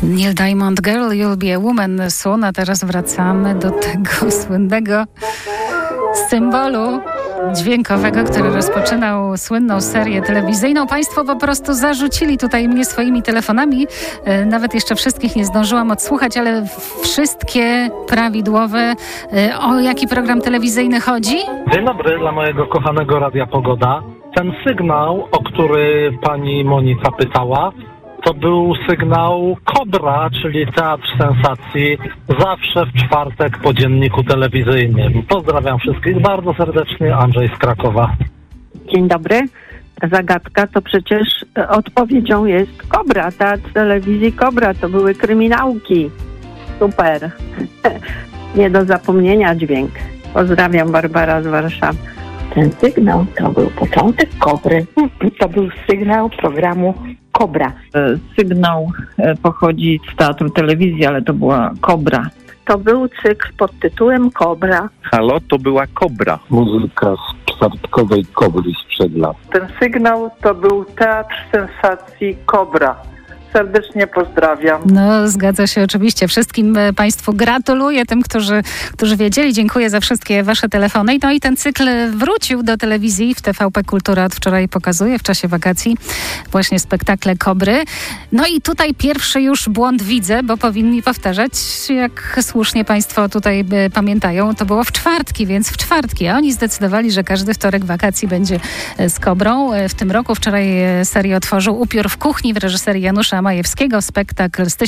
Neil Diamond, Girl, You'll Be a Woman Soon, a teraz wracamy do tego słynnego symbolu dźwiękowego, który rozpoczynał słynną serię telewizyjną. Państwo po prostu zarzucili tutaj mnie swoimi telefonami. Nawet jeszcze wszystkich nie zdążyłam odsłuchać, ale wszystkie prawidłowe. O jaki program telewizyjny chodzi? Dzień dobry dla mojego kochanego Radia Pogoda. Ten sygnał, o który pani Monika pytała, to był sygnał Kobra, czyli Teatr Sensacji, zawsze w czwartek po dzienniku telewizyjnym. Pozdrawiam wszystkich bardzo serdecznie, Andrzej z Krakowa. Dzień dobry. Zagadka to przecież odpowiedzią jest Kobra, Teatr Telewizji Kobra, to były kryminałki. Super. Nie do zapomnienia dźwięk. Pozdrawiam, Barbara z Warszawy. Ten sygnał to był początek Kobry. To był sygnał programu Kobra. Sygnał pochodzi z Teatru Telewizji, ale to była Kobra. To był cykl pod tytułem Kobra. Halo, to była Kobra. Muzyka z czwartkowej Kobry sprzed lat. Ten sygnał to był Teatr Sensacji Kobra. Serdecznie pozdrawiam. No, zgadza się oczywiście. Wszystkim Państwu gratuluję, tym, którzy wiedzieli. Dziękuję za wszystkie Wasze telefony. No i ten cykl wrócił do telewizji. W TVP Kultura od wczoraj pokazuje w czasie wakacji właśnie spektakle Kobry. No i tutaj pierwszy już błąd widzę, bo powinni powtarzać, jak słusznie Państwo tutaj pamiętają, to było w czwartki, więc w czwartki. A oni zdecydowali, że każdy wtorek wakacji będzie z Kobrą. W tym roku wczoraj serię otworzył Upiór w kuchni w reżyserii Janusza Majewskiego, spektakl z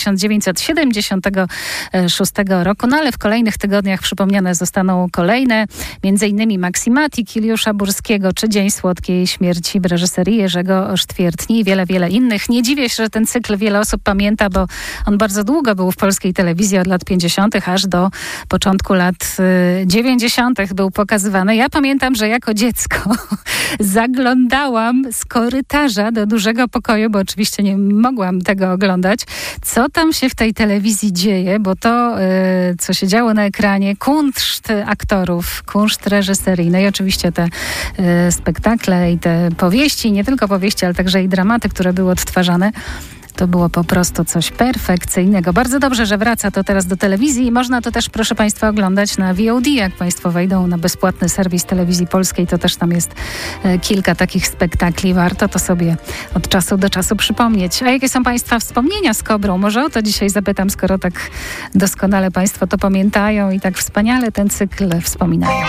1976 roku, no ale w kolejnych tygodniach przypomniane zostaną kolejne, między innymi Maksimati Juliusza Burskiego, czy Dzień słodkiej śmierci w reżyserii Jerzego Sztwiertni i wiele, wiele innych. Nie dziwię się, że ten cykl wiele osób pamięta, bo on bardzo długo był w polskiej telewizji, od lat 50. aż do początku lat 90. był pokazywany. Ja pamiętam, że jako dziecko zaglądałam z korytarza do dużego pokoju, bo oczywiście nie mogłam tego oglądać, co tam się w tej telewizji dzieje, bo to, co się działo na ekranie, kunszt aktorów, kunszt reżyseryjny i oczywiście te spektakle i te powieści, nie tylko powieści, ale także i dramaty, które były odtwarzane, to było po prostu coś perfekcyjnego. Bardzo dobrze, że wraca to teraz do telewizji i można to też, proszę Państwa, oglądać na VOD. Jak Państwo wejdą na bezpłatny serwis Telewizji Polskiej, to też tam jest kilka takich spektakli. Warto to sobie od czasu do czasu przypomnieć. A jakie są Państwa wspomnienia z Kobrą? Może o to dzisiaj zapytam, skoro tak doskonale Państwo to pamiętają i tak wspaniale ten cykl wspominają.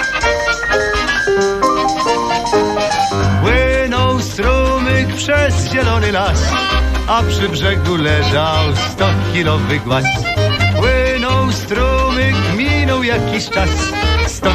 Płynął strumyk przez zielony las, a przy brzegu leżał 100-kilowy głaz. Płynął strumyk, minął jakiś czas, 100